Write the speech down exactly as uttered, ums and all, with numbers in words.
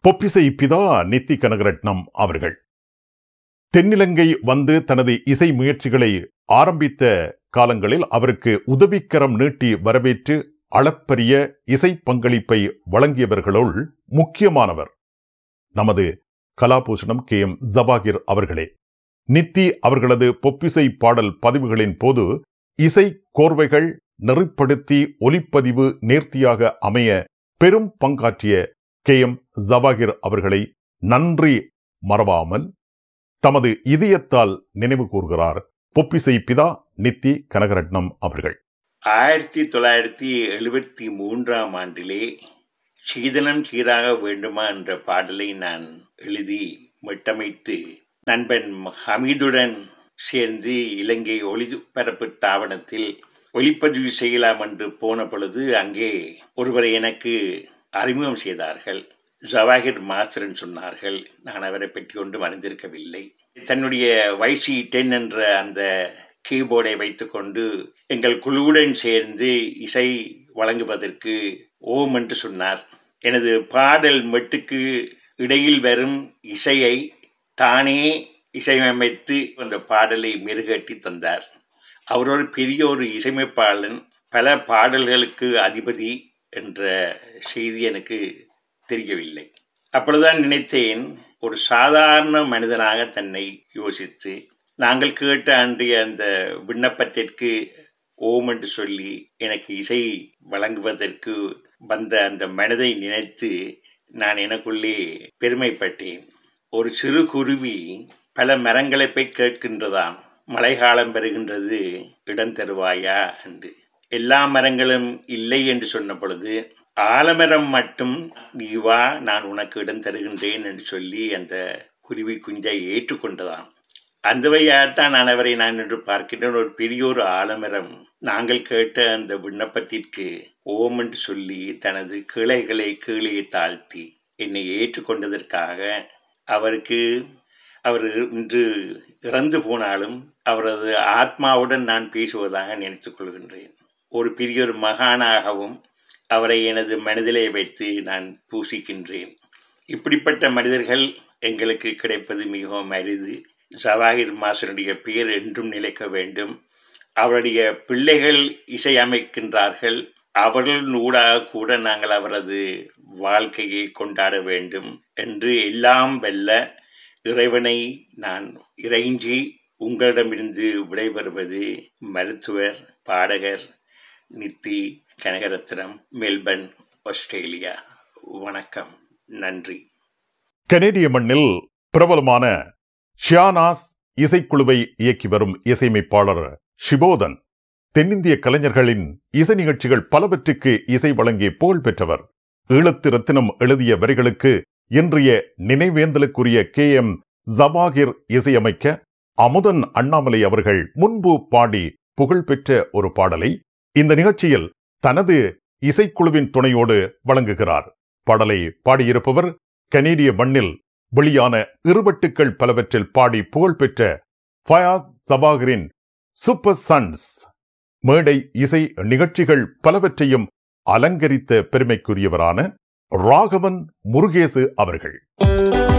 பொப்பிசை பிதா நித்தி கனகரட்னம் அவர்கள் தென்னிலங்கை வந்து தனது இசை முயற்சிகளை ஆரம்பித்த காலங்களில் அவருக்கு உதவிக்கரம் நீட்டி வரவேற்று அளப்பரிய இசை பங்களிப்பை வழங்கியவர்களுள் முக்கியமானவர் நமது கலாபூஷணம் கே எம் ஜபாகிர் அவர்களே. நித்தி அவர்களது பொப்பிசை பாடல் பதிவுகளின் போது இசை கோர்வைகள் நெறிப்படுத்தி ஒலிப்பதிவு நேர்த்தியாக அமைய பெரும் பங்காற்றிய கே எம் ஜபாகிர் அவர்களை நன்றி மறவாமல் தமது இதயத்தால் நினைவு கூர்கிறார் பொப்பிசை பிதா நித்தி கனகரட்னம் அவர்கள். ஆயிரத்தி தொள்ளாயிரத்தி எழுபத்தி மூன்றாம் ஆண்டிலே சீதனம் சீராக வேண்டுமா என்ற பாடலை நான் எழுதி மீட்டமைத்து நண்பன் ஹமீதுடன் சேர்ந்து இலங்கை ஒளிபரப்பு தாவனத்தில் ஒளிப்பதிவு செய்யலாம் என்று போன பொழுது அங்கே ஒருவரை எனக்கு அறிமுகம் செய்தார்கள். ஜவாஹிர் மாஸ்டர்ன்னு சொன்னார்கள். நான் அவரை பற்றி ஒன்றும் அறிந்திருக்கவில்லை. தன்னுடைய வைசி டென் என்ற அந்த கீபோர்டை வைத்துக்கொண்டு எங்கள் குழுவுடன் சேர்ந்து இசை வழங்குவதற்கு ஓம் என்று சொன்னார். எனது பாடல் மெட்டுக்கு இடையில் வரும் இசையை தானே இசையமைத்து அந்த பாடலை மெருகேற்றி தந்தார். அவர் ஒரு பெரிய ஒரு இசையமைப்பாளன், பல பாடல்களுக்கு அதிபதி என்ற செய்தி எனக்கு தெரியவில்லை. அப்பொழுதுதான் நினைத்தேன், ஒரு சாதாரண மனிதனாக தன்னை யோசித்து நாங்கள் கேட்ட அன்றைய அந்த விண்ணப்பத்திற்கு ஓம் என்று சொல்லி எனக்கு இசை வழங்குவதற்கு வந்த அந்த மனதை நினைத்து நான் எனக்குள்ளே பெருமைப்பட்டேன். ஒரு சிறு குருவி பல மரங்களை போய் கேட்கின்றதாம், மழைக்காலம் வருகின்றது இடம் தருவாயா என்று. எல்லா மரங்களும் இல்லை என்று சொன்ன பொழுது ஆலமரம் மட்டும் நீ வா, நான் உனக்கு இடம் தருகின்றேன் என்று சொல்லி அந்த குருவி குஞ்சை ஏற்றுக்கொண்டதாம். அந்த வழியாகத்தான் நான் அவரை நான் என்று பார்க்கின்றேன். ஒரு பெரிய ஒரு ஆலமரம் நாங்கள் கேட்ட அந்த விண்ணப்பத்திற்கு ஓம் என்று சொல்லி தனது கிளைகளை கீழே தாழ்த்தி என்னை ஏற்றுக்கொண்டதற்காக அவருக்கு, அவர் இன்று இறந்து போனாலும் அவரது ஆத்மாவுடன் நான் பேசுவதாக நினைத்துக் கொள்கின்றேன். ஒரு பெரிய ஒரு மகானாகவும் அவரை எனது மனதிலே வைத்து நான் பூசிக்கின்றேன். இப்படிப்பட்ட மனிதர்கள் எங்களுக்கு கிடைப்பது மிகவும் அரிது. ஜவாஹிர் மாஸ்டருடைய பெயர் என்றும் நிலைக்க வேண்டும். அவருடைய பிள்ளைகள் இசையமைக்கின்றார்கள். அவர்கள் ஊடாக கூட நாங்கள் அவரது வாழ்க்கையை கொண்டாட வேண்டும் என்று எல்லாம் வெல்ல இறைவனை நான் இறைஞ்சி உங்களிடமிருந்து விடைபெறுவது மருத்துவர் பாடகர் நித்தி கனகரத்னம், மெல்பர்ன், ஆஸ்திரேலியா. வணக்கம், நன்றி. கனேடிய மண்ணில் பிரபலமான ஷியானாஸ் இசைக்குழுவை இயக்கி வரும் இசையமைப்பாளர் ஷிபோதன் தென்னிந்திய கலைஞர்களின் இசை நிகழ்ச்சிகள் பலவற்றுக்கு இசை வழங்கி புகழ் பெற்றவர். ஈழத்து ரத்தினம் எழுதிய வரிகளுக்கு இன்றைய நினைவேந்தலுக்குரிய கே எம் ஜபாகிர் இசையமைக்க அமுதன் அண்ணாமலை அவர்கள் முன்பு பாடி புகழ்பெற்ற ஒரு பாடலை இந்த நிகழ்ச்சியில் தனது இசைக்குழுவின் துணையோடு வழங்குகிறார். பாடலை பாடியிருப்பவர் கனேடிய மண்ணில் வெளியான இருவட்டுக்கள் பலவற்றில் பாடி புகழ்பெற்ற ஃபயாஸ் ஜபாகிரின் சூப்பர் சன்ஸ். மேடை இசை நிகழ்ச்சிகள் பலவற்றையும் அலங்கரித்த பெருமைக்குரியவரான ராகவன் முருகேசு அவர்கள்.